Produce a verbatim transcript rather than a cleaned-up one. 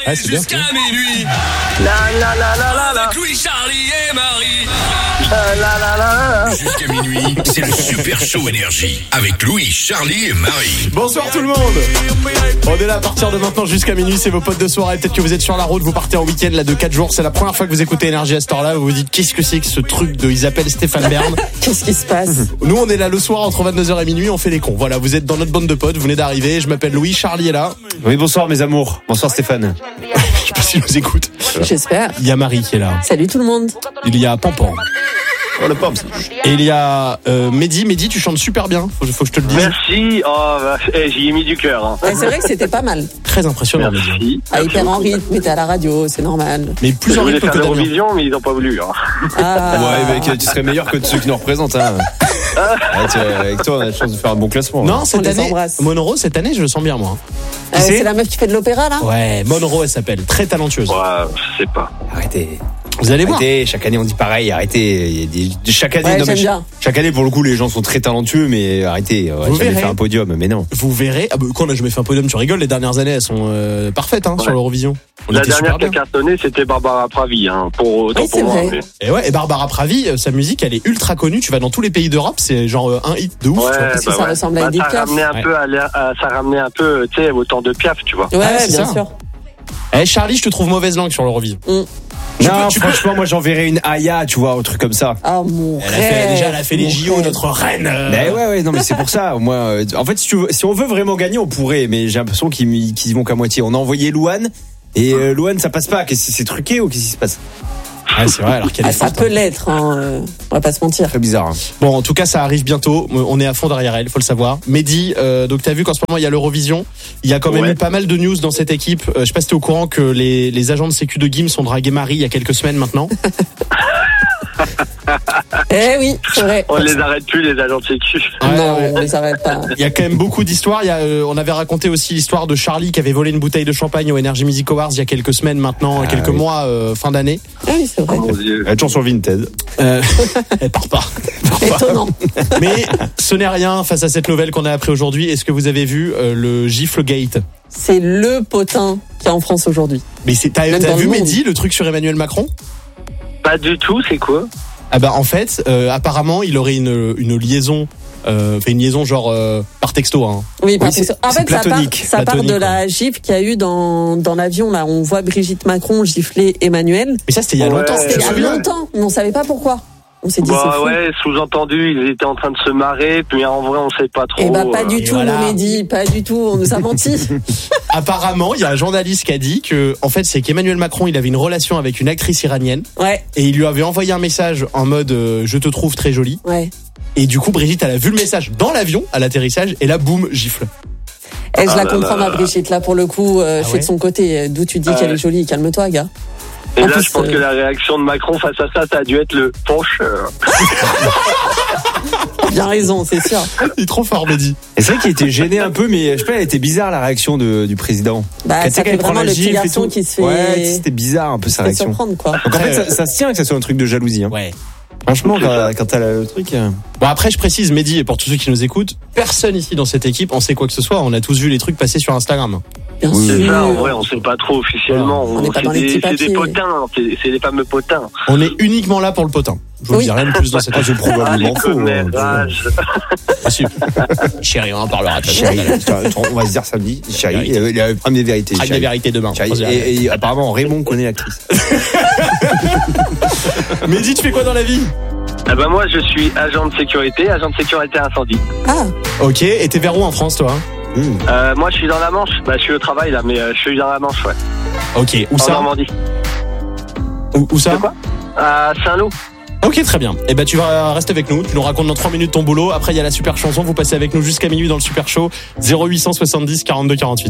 Ah, c'est bien. Jusqu'à minuit. La la la la la la. Avec Louis, Charlie et Marie. La la la la la. Jusqu'à minuit, c'est le Super Show Énergie. Avec Louis, Charlie et Marie. Bonsoir tout le monde. On est là à partir de maintenant jusqu'à minuit, c'est vos potes de soirée. Peut-être que vous êtes sur la route, vous partez en week-end là de quatre jours. C'est la première fois que vous écoutez Énergie à cette heure-là. Vous vous dites qu'est-ce que c'est que ce truc de ils appellent Stéphane Bern. Qu'est-ce qui se passe? Nous on est là le soir entre vingt-deux heures et minuit, on fait les cons. Voilà, vous êtes dans notre bande de potes, vous venez d'arriver. Je m'appelle Louis, Charlie est là. Oui, bonsoir mes amours. Bonsoir Stéphane. Je sais pas s'il nous écoute. J'espère. Il y a Marie qui est là. Salut tout le monde. Il y a Pampan. Oh le pompe. Et il y a euh, Mehdi. Mehdi, tu chantes super bien. Faut, faut que je te le dise. Merci. Oh, bah, eh, j'y ai mis du cœur. Hein. Ouais, c'est vrai que c'était pas mal. Très impressionnant. Mehdi. Merci. Ah, hyper en rythme, mais t'es à la radio, c'est normal. Mais plus Je en voulais rythme faire que Damien. l'Eurovision, mais ils n'ont pas voulu. Hein. Ah. Ouais, mec, tu serais meilleur que ceux qui nous représentent. Hein. Ouais, tu- avec toi, on a la chance de faire un bon classement. Non, hein. cette On les année, embrasse. Monoro, cette année, je le sens bien moi. Euh, sais c'est la meuf qui fait de l'opéra là? Ouais, Monoro, elle s'appelle. Très talentueuse. Ouais, je sais pas. Arrêtez. Vous allez voir. Arrêtez, chaque année on dit pareil, arrêtez. Il y a des, de- chaque année, Ouais, non, mais j'aime ch- bien. chaque année pour le coup les gens sont très talentueux, mais arrêtez, ouais, Vous jamais verrez. fait un podium, mais non. Vous verrez. Ah bah, quand on a jamais fait un podium, tu rigoles. Les dernières années, elles sont euh, parfaites hein, Ouais. sur l'Eurovision. On La était dernière super qui a bien. cartonné, c'était Barbara Pravi. Hein, pour, autant Oui, c'est pour moi. vrai. mais- Et ouais, et Barbara Pravi, euh, sa musique, elle est ultra connue. Tu vas dans tous les pays d'Europe, c'est genre euh, un hit de ouf. Ouais, tu vois. Parce que bah ça ouais. ressemble à Bah, Edith ça Piaf. ramenait un Ouais. peu, à l'air- à- ça ramenait un peu, tu sais, au temps de Piaf, tu vois. Ouais, Ouais, ouais, c'est bien ça. sûr. Eh Charlie, je te trouve mauvaise langue sur l'Eurovision. Mm. Tu non, peux- tu peux- franchement, moi j'enverrais une Aya, tu vois, un truc comme ça. Oh mon Elle a fait, rêve. déjà, elle a fait les Mon J O, rêve. notre reine. euh. Mais ouais, ouais, non, mais c'est pour ça. Moi, euh, en fait, si, tu veux- si on veut vraiment gagner, on pourrait, mais j'ai l'impression qu'ils qu'ils y vont qu'à moitié. On a envoyé Louane, et euh, Louane, ça passe pas. Qu'est-ce que c'est truqué ou qu'est-ce qui se passe? Ouais, c'est vrai, alors qu'elle est Ah, ça forte, peut hein. l'être, hein, euh, on va pas se mentir. Très bizarre. Hein. Bon, en tout cas, ça arrive bientôt. On est à fond derrière elle, faut le savoir. Mehdi, euh, donc t'as vu qu'en ce moment il y a l'Eurovision. Il y a quand même Ouais. eu pas mal de news dans cette équipe. Euh, je sais pas si t'es au courant que les, les agents de sécu de Gims ont dragué Marie il y a quelques semaines maintenant. Eh oui, c'est vrai. On ne les arrête plus, les agents de sécu. Ouais, non, ouais. on les arrête pas. Il y a quand même beaucoup d'histoires. Il y a, euh, on avait raconté aussi l'histoire de Charlie qui avait volé une bouteille de champagne au Energy Music Awards il y a quelques semaines maintenant, Ah, quelques oui. mois, euh, fin d'année. Ah oui, c'est vrai. Mon Dieu. Elle est toujours sur Vinted. Euh, elle part pas. Elle part pas. Étonnant. Mais ce n'est rien face à cette nouvelle qu'on a appris aujourd'hui. Est-ce que vous avez vu euh, le gifle gate? C'est le potin qu'il y a en France aujourd'hui. Mais c'est, t'as, Même t'as dans vu le monde. Mehdi, le truc sur Emmanuel Macron? Pas du tout, c'est quoi? Ah bah en fait, euh, apparemment, il aurait une, une liaison, euh, fait une liaison genre euh, par texto. Hein. Oui, parce c'est- que- en c'est fait, ça part, platonique. ça part Platonique, de la gifle qu'il y a eu dans, dans l'avion. Là, on voit Brigitte Macron gifler Emmanuel. Mais ça, c'était il y a Ouais. longtemps. C'était tu te C'était il y a souviens longtemps, mais on savait pas pourquoi. On s'est dit Bah c'est fou. ouais, sous-entendu, ils étaient en train de se marrer, puis en vrai, on sait pas trop. Eh bah pas euh, du Et tout, voilà. mon Mehdi, pas du tout. On nous a menti. Apparemment, il y a un journaliste qui a dit que, en fait, c'est qu'Emmanuel Macron, il avait une relation avec une actrice iranienne Ouais, et il lui avait envoyé un message en mode euh, je te trouve très jolie. ouais. Et du coup, Brigitte, elle a vu le message dans l'avion à l'atterrissage et là, boum, gifle. Et je Ah la là comprends, là. ma Brigitte, là, pour le coup, euh, Ah fait ouais de son côté. D'où tu dis Ah qu'elle ouais. est jolie. Calme-toi, gars. Et En là, plus, je pense euh, que la réaction de Macron face à ça, ça a dû être le penche. euh, Bien raison, c'est sûr. Il est trop fort, Mehdi. Et c'est vrai qu'il était gêné un peu, mais je sais pas, elle était bizarre la réaction de, du président. Bah, Quand tu sais ça qu'elle fait prend vraiment la le petit gifle et garçon tout. qui se fait, Ouais, c'était bizarre un peu sa se fait réaction. surprendre, quoi. Donc en fait, ça, ça se tient que ça soit un truc de jalousie. Hein. Ouais. Franchement, C'est quand, ça. quand t'as le truc. euh, Bon, après, je précise, Mehdi, et pour tous ceux qui nous écoutent, personne ici dans cette équipe en sait quoi que ce soit. On a tous vu les trucs passer sur Instagram. Bien Oui, C'est sûr. ça, en vrai, on sait pas trop officiellement. On n'est pas c'est dans les des, petits c'est papiers. des potins, c'est, c'est des fameux potins. On est uniquement là pour le potin. Je vous Oui. le dis, rien de plus dans cette Ah, c'est équipe. Ah, les probablement faux. hein. commérages. Possible. Chérie, on en parlera. Chérie, attends, attends, on va se dire samedi. Chérie, Vérité. euh, il a le problème des vérités. Ah, il y a Chérie. vérité demain. Chérie. On se dira. Et, et apparemment, Raymond connaît l'actrice. Mehdi, tu fais quoi dans la vie? Ah bah moi, je suis agent de sécurité, agent de sécurité incendie. Ah, Ok, et t'es vers où en France, toi? Mmh. Euh, moi, je suis dans la Manche. Bah, je suis au travail là, mais euh, je suis dans la Manche, ouais. Ok, où En ça? Normandie. Où, où ça? De quoi À Saint-Lô. Ok, très bien. Eh ben, tu vas rester avec nous. Tu nous racontes dans trois minutes ton boulot. Après, il y a la super chanson. Vous passez avec nous jusqu'à minuit dans le super show. zéro huit cent soixante-dix quarante-deux quarante-huit.